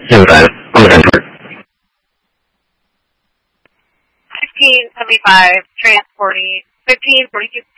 Stand by. On the transport. 1575, transporting 1542